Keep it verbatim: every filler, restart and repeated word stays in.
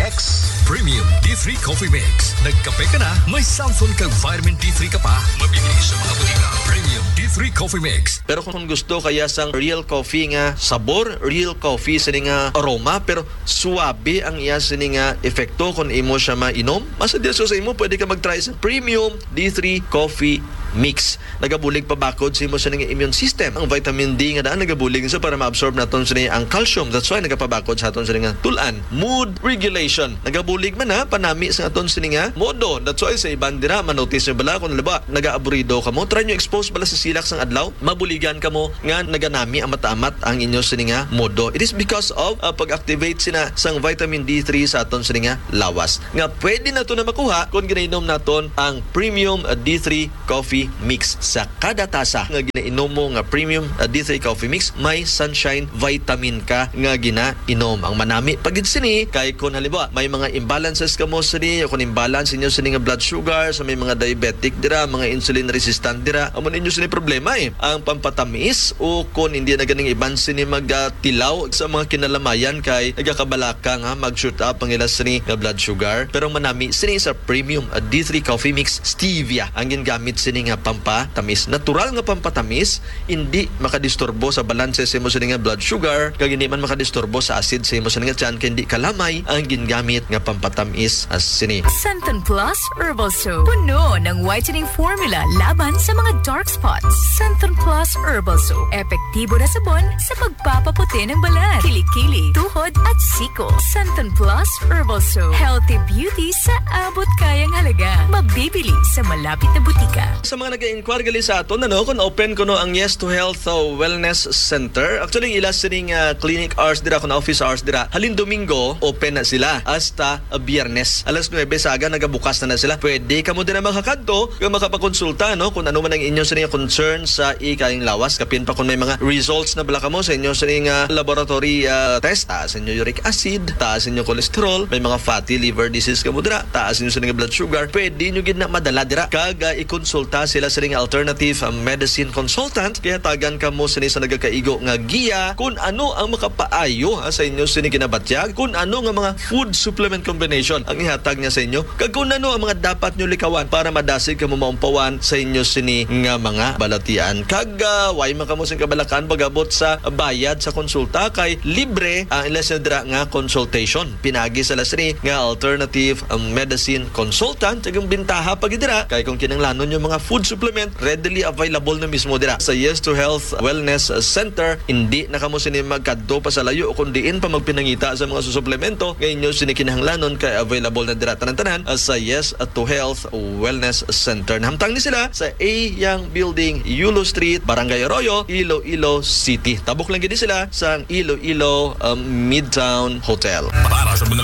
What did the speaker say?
Mix. Premium D three Coffee Mix. Nagkape ka na, may Samsung kag vitamin D three ka pa. Mabibili sa mga butika. Premium D three Coffee Mix. Pero kung gusto kaya sang real coffee nga sabor, real coffee sa nga aroma, pero suwabe ang iya sa nga epekto kung imo siya mainom, masadya so sa imo, pwede ka mag-try sa Premium D three Coffee Mix. Nagabulig pa bakod sa imo sa nga immune system. Ang vitamin D nga daan nagabulig sa para ma-absorb naton sa nga ang calcium. That's why nagapabakod sa aton sa nga tulan. Mood regulation. Nagabulig man ha, panami sa aton sa nga modo. That's why sa ibang dira, manotice nyo bala kung ba, nag-aaburido ka mo, try nyo expose bala sa silak sang adlaw, mabuligan ka mo nga naganami amat-amat ang inyo sa nga modo. It is because of uh, pag-activate sina sang vitamin D three sa aton sa nga lawas. Nga pwede na to na makuha kung ginainom naton ang Premium uh, D three Coffee Mix. Sa kada tasa nga ginainom mo nga Premium uh, D three Coffee Mix, may sunshine vitamin ka nga ginainom. Ang manami pagid sini kay kung halimbawa may mga imbalances ka mo sini, kung imbalance inyo sini nga blood sugar, sa may mga diabetic dira, mga insulin resistant dira, amo ninyo sini problema eh. Ang pampatamis o kung hindi na ganing iban sini magtilaw sa mga kinalamayan kay nagakabalaka nga mag-shoot up ang ilas sini nga blood sugar. Pero manami sini sa Premium uh, D three Coffee Mix stevia ang gingamit sini nga pampatamis. Natural nga pampatamis, hindi makadisturbo sa balanse sa imo sini nga blood sugar, kag hindi man makadisturbo sa acid sa imo sini nga tiyan, kay hindi kalamay ang gingamit nga pampatamis as sini. Santon Plus Herbal Soap. Puno ng whitening formula laban sa mga dark spots. Santon Plus Herbal Soap. Epektibo na sabon sa pagpapaputi ng balat, kilikili, tuhod at siko. Santon Plus Herbal Soap. Healthy beauty sa abot kayang halaga. Mabibili sa malapit na butika. Sa mga nag-inquire gali sa aton, ano, kung open ko no ang Yes to Health uh, Wellness Center. Actually, ilas sining uh, clinic hours dira, kung office hours dira. Halin Domingo, open na sila. Hasta uh, Biyernes. Alas nuwebe saga, nagabukas na na sila. Pwede ka mo din na makakadto, kung makapakonsulta, no, kung ano man ang inyo sa nga concern sa ikaing lawas. Kapin pa kung may mga results na bala ka mo sa inyo sa nga laboratory uh, test. Taas inyo uric acid, taas inyo cholesterol, may mga fatty liver disease ka mo dira, taas inyo sa nga blood sugar. Pwede nyo gid na madala dira. Kag uh, ikonsulta sila sa nga alternative uh, medicine consultant. Kaya tagan ka mo sa sa nagakaigo nga giya kung ano ang makapaayo ha, sa inyo sa kinabatyag, kung ano nga mga food supplement combination ang ihatag niya sa inyo, kag kung ano ang mga dapat nyo likawan para madasig ka mo maumpawan sa inyo sini nga mga balatian. Kag uh, way makamusing kabalakan pagabot sa bayad sa konsulta kay libre ang ilas dira nga consultation. Pinagi sa lasri nga alternative um, medicine consultant. Kag bintaha pag dira kay kung kinanglanon yung mga food supplement readily available na mismo dira sa Yes to Health Wellness Center. Hindi na kamo sini magkadto pa sa layo o kundiin pa magpinangita sa mga suplemento ngayon nyo sini kinahanglanon kay available na dira tanan-tanan sa Yes to Health Wellness Center. Nahamtang ni sila sa A Yang Building, Yulo Street, Barangay Arroyo, Iloilo City. Tabok lang gid sila sa Iloilo um, Midtown Hotel. Para sa mga